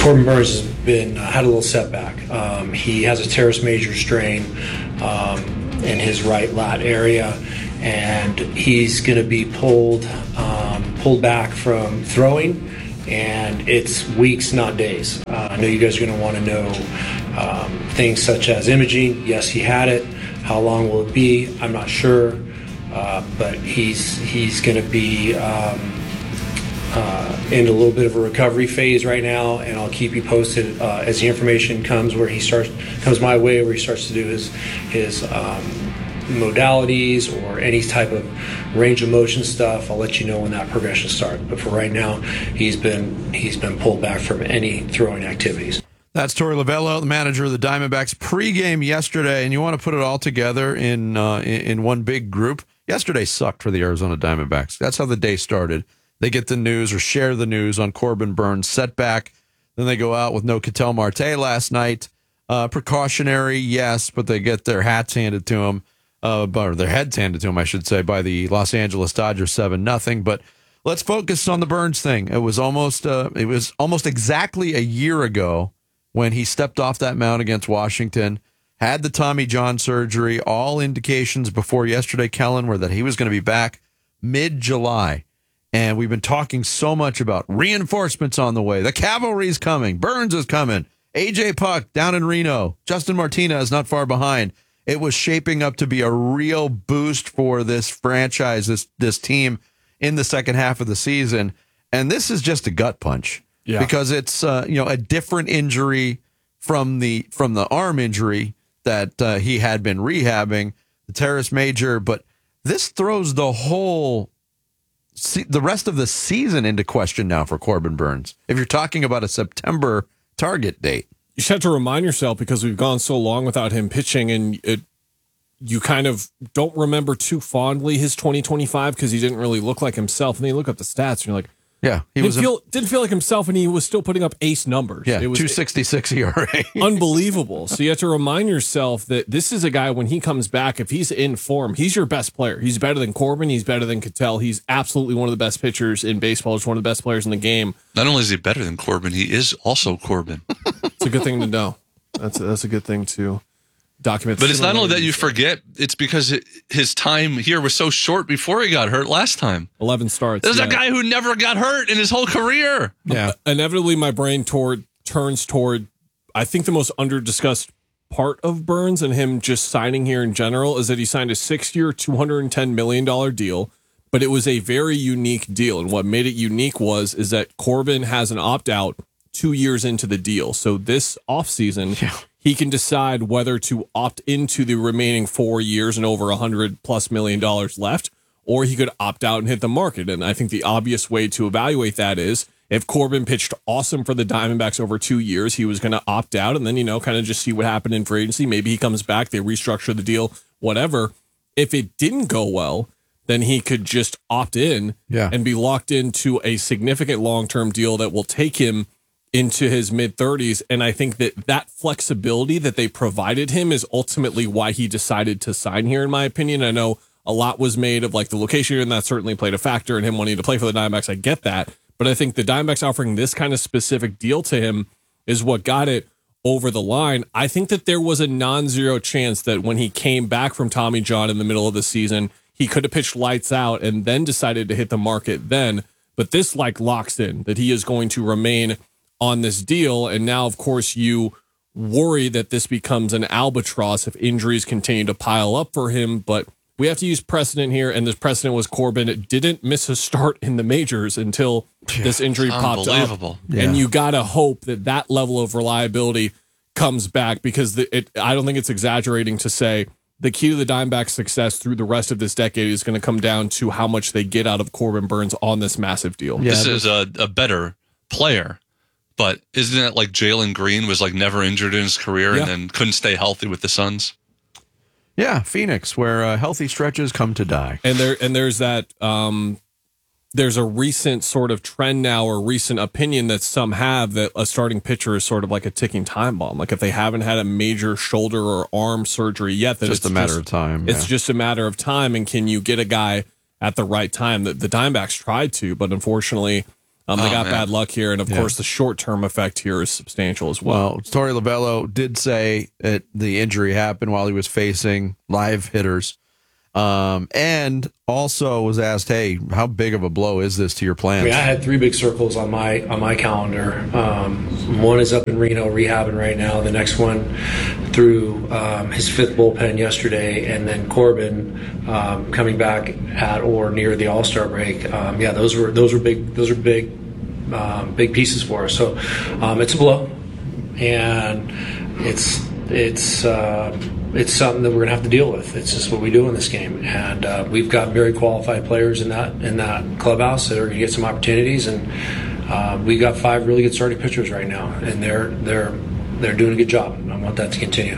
Corbin Burnes has been had a little setback. He has a teres major strain in his right lat area, and he's going to be pulled back from throwing, and it's weeks, not days. I know you guys are going to want to know things such as imaging. Yes, he had it. How long will it be? I'm not sure, but he's going to be in a little bit of a recovery phase right now, and I'll keep you posted as the information comes my way, where he starts to do his modalities or any type of range of motion stuff. I'll let you know when that progression starts. But for right now, he's been pulled back from any throwing activities. That's Torey Lovullo, the manager of the Diamondbacks, pregame yesterday, and you want to put it all together in one big group. Yesterday sucked for the Arizona Diamondbacks. That's how the day started. They get the news or share the news on Corbin Burnes' setback. Then they go out with no Ketel Marte last night. Precautionary, yes, but they get their hats handed to them, or their heads handed to them, I should say, by the Los Angeles Dodgers 7-0. But let's focus on the Burnes thing. It was almost exactly a year ago when he stepped off that mound against Washington, had the Tommy John surgery. All indications before yesterday, Kellen, were that he was going to be back mid-July. And we've been talking so much about reinforcements on the way. The cavalry's coming. Burnes is coming. A.J. Puck down in Reno. Justin Martinez not far behind. It was shaping up to be a real boost for this franchise, this team in the second half of the season. And this is just a gut punch. Yeah. Because it's a different injury from the arm injury that he had been rehabbing, the teres major. But this throws the rest of the season into question now for Corbin Burnes, if you're talking about a September target date. You just have to remind yourself, because we've gone so long without him pitching, and you kind of don't remember too fondly his 2025 because he didn't really look like himself. And then you look up the stats and you're like, yeah, didn't feel like himself, and he was still putting up ace numbers. Yeah, it was 2.66 ERA. Unbelievable. So you have to remind yourself that this is a guy, when he comes back, if he's in form, he's your best player. He's better than Corbin. He's better than Ketel. He's absolutely one of the best pitchers in baseball. He's one of the best players in the game. Not only is he better than Corbin, he is also Corbin. It's a good thing to know. That's a good thing to document. But it's not only that you forget, it's because his time here was so short before he got hurt last time. 11 starts. There's a guy who never got hurt in his whole career. Yeah. Inevitably, my brain turns toward, I think the most under-discussed part of Burnes and him just signing here in general is that he signed a 6-year, $210 million deal, but it was a very unique deal. And what made it unique is that Corbin has an opt-out 2 years into the deal. So this offseason, he can decide whether to opt into the remaining 4 years and over $100+ million left, or he could opt out and hit the market. And I think the obvious way to evaluate that is, if Corbin pitched awesome for the Diamondbacks over 2 years, he was going to opt out and then, kind of just see what happened in free agency. Maybe he comes back, they restructure the deal, whatever. If it didn't go well, then he could just opt in and be locked into a significant long-term deal that will take him into his mid-30s. And I think that flexibility that they provided him is ultimately why he decided to sign here, in my opinion. I know a lot was made of the location, and that certainly played a factor in him wanting to play for the Diamondbacks. I get that. But I think the Diamondbacks offering this kind of specific deal to him is what got it over the line. I think that there was a non-zero chance that when he came back from Tommy John in the middle of the season, he could have pitched lights out and then decided to hit the market then. But this locks in that he is going to remain on this deal. And now, of course, you worry that this becomes an albatross if injuries continue to pile up for him. But we have to use precedent here, and this precedent was Corbin didn't miss a start in the majors until this injury popped up. Yeah. And you got to hope that level of reliability comes back, because I don't think it's exaggerating to say the key to the Diamondbacks' success through the rest of this decade is going to come down to how much they get out of Corbin Burnes on this massive deal. Yeah, this is a better player. But isn't it like Jalen Green was never injured in his career and then couldn't stay healthy with the Suns? Yeah, Phoenix, where healthy stretches come to die. And there's that. There's a recent sort of trend now, or recent opinion that some have, that a starting pitcher is sort of like a ticking time bomb. Like if they haven't had a major shoulder or arm surgery yet, that it's a matter of time. It's just a matter of time. And can you get a guy at the right time? The Diamondbacks tried to, but unfortunately, They got man. bad luck here, and of course, the short-term effect here is substantial as well. Well, Torey Lovullo did say that the injury happened while he was facing live hitters, and also was asked, "Hey, how big of a blow is this to your plans?" I mean, I had 3 big circles on my calendar. One is up in Reno rehabbing right now. The next one through his 5th bullpen yesterday, and then Corbin coming back at or near the All-Star break. Those were big. Those are big pieces for us. So it's a blow, and it's something that we're going to have to deal with. It's just what we do in this game, and we've got very qualified players in that clubhouse that are going to get some opportunities, and we've got 5 really good starting pitchers right now, and they're doing a good job. I want that to continue.